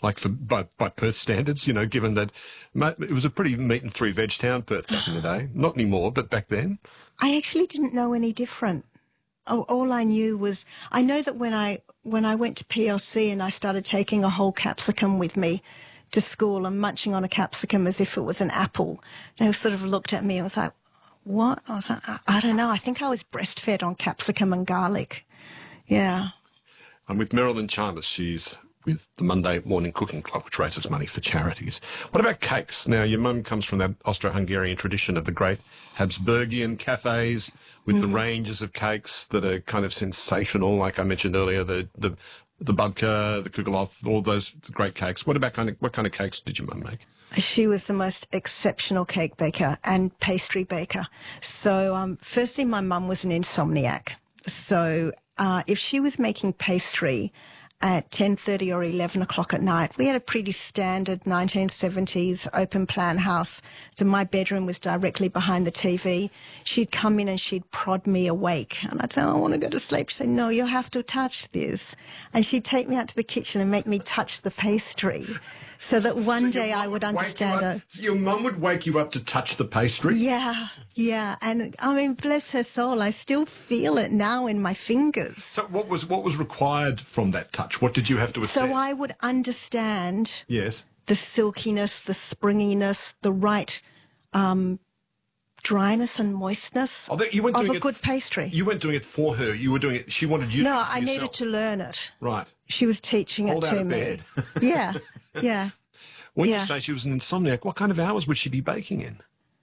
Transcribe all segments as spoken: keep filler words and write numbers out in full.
like for by, by Perth standards, you know, given that ma- it was a pretty meat and three veg town, Perth, back in the day. Not anymore, but back then. I actually didn't know any different. Oh, all I knew was, I know that when I when I went to P L C and I started taking a whole capsicum with me to school and munching on a capsicum as if it was an apple, they sort of looked at me and was like, what? I was like, I, I don't know. I think I was breastfed on capsicum and garlic. Yeah. I'm with Marilyn Chalmers. She's with the Monday Morning Cooking Club, which raises money for charities. What about cakes? Now, your mum comes from that Austro-Hungarian tradition of the great Habsburgian cafes with mm. the ranges of cakes that are kind of sensational, like I mentioned earlier, the the, the Bubka, the Kugelhof, all those great cakes. What about kind of what kind of cakes did your mum make? She was the most exceptional cake baker and pastry baker. So, um, firstly, my mum was an insomniac. So, uh, if she was making pastry at ten thirty or eleven o'clock at night, we had a pretty standard nineteen seventies open plan house. So my bedroom was directly behind the T V. She'd come in and she'd prod me awake. And I'd say, oh, I want to go to sleep. She'd say, no, you have to touch this. And she'd take me out to the kitchen and make me touch the pastry, so that one so day I would understand her. So your mum would wake you up to touch the pastry? Yeah, yeah. And I mean, bless her soul, I still feel it now in my fingers. So what was what was required from that touch? What did you have to assess? So I would understand yes. the silkiness, the springiness, the right um, dryness and moistness oh, you weren't of doing a it, good pastry. You weren't doing it for her. You were doing it. She wanted you no, to do it I yourself. needed to learn it. Right. She was teaching Hold it out to of me. bed. Yeah, yeah. When yeah. you say she was an insomniac, what kind of hours would she be baking in?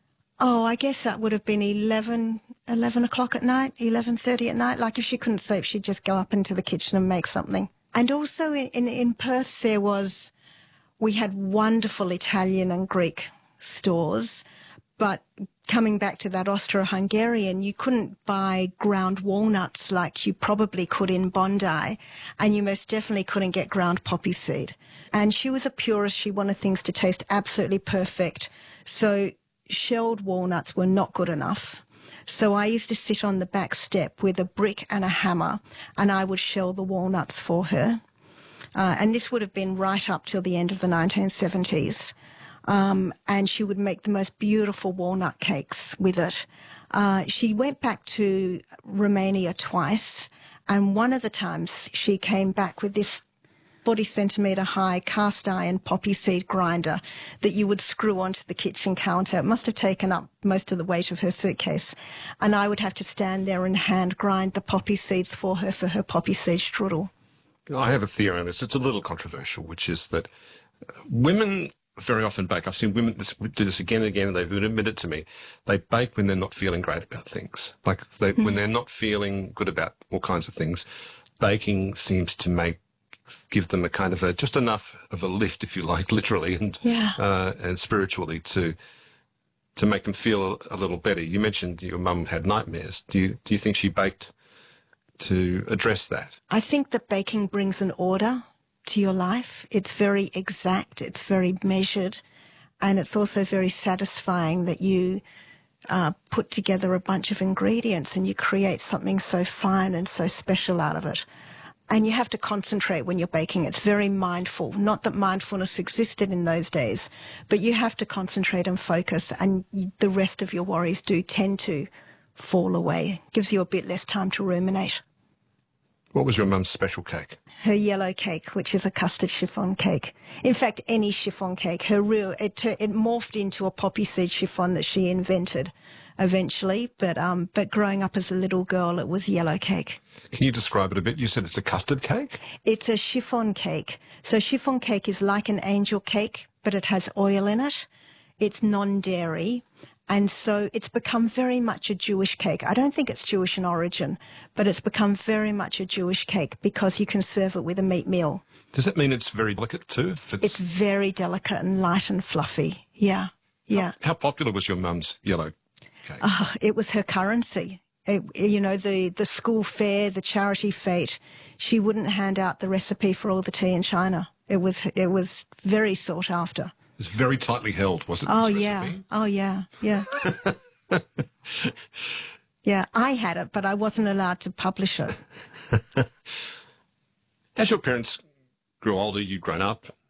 Oh, I guess that would have been eleven, eleven o'clock at night, eleven thirty at night. Like if she couldn't sleep, she'd just go up into the kitchen and make something. And also in, in, in Perth, there was, we had wonderful Italian and Greek stores, but coming back to that Austro-Hungarian, you couldn't buy ground walnuts like you probably could in Bondi, and you most definitely couldn't get ground poppy seed. And she was a purist. She wanted things to taste absolutely perfect. So shelled walnuts were not good enough. So I used to sit on the back step with a brick and a hammer, and I would shell the walnuts for her. Uh, and this would have been right up till the end of the nineteen seventies. Um, and she would make the most beautiful walnut cakes with it. Uh, she went back to Romania twice, and one of the times she came back with this forty centimetre high cast iron poppy seed grinder that you would screw onto the kitchen counter. It must have taken up most of the weight of her suitcase. And I would have to stand there and hand grind the poppy seeds for her for her poppy seed strudel. I have a theory on this. It's a little controversial, which is that women very often bake. I've seen women do this again and again, and they've admitted to me. They bake when they're not feeling great about things. Like they, mm. when they're not feeling good about all kinds of things, baking seems to make give them a kind of a just enough of a lift, if you like, literally and yeah. uh, and spiritually to to make them feel a, a little better. You mentioned your mum had nightmares. Do you do you think she baked to address that? I think that baking brings an order to your life. It's very exact, it's very measured, and it's also very satisfying that you uh, put together a bunch of ingredients and you create something so fine and so special out of it. And you have to concentrate when you're baking. It's very mindful. Not that mindfulness existed in those days, but you have to concentrate and focus, and the rest of your worries do tend to fall away. Gives you a bit less time to ruminate. What was your mum's special cake? Her yellow cake, which is a custard chiffon cake. In fact, any chiffon cake. Her real it it morphed into a poppy seed chiffon that she invented eventually, but um, but growing up as a little girl, it was yellow cake. Can you describe it a bit? You said it's a custard cake? It's a chiffon cake. So chiffon cake is like an angel cake, but it has oil in it. It's non-dairy. And so it's become very much a Jewish cake. I don't think it's Jewish in origin, but it's become very much a Jewish cake because you can serve it with a meat meal. Does that mean it's very delicate too? If it's... it's very delicate and light and fluffy. Yeah, yeah. How, how popular was your mum's yellow cake? Uh, it was her currency. It, you know, the, the school fair, the charity fete, she wouldn't hand out the recipe for all the tea in China. It was, it was very sought after. It was very tightly held, was it? Oh, this yeah. recipe? Oh, yeah. Yeah. Yeah, I had it, but I wasn't allowed to publish it. As your parents grew older, you'd grown up,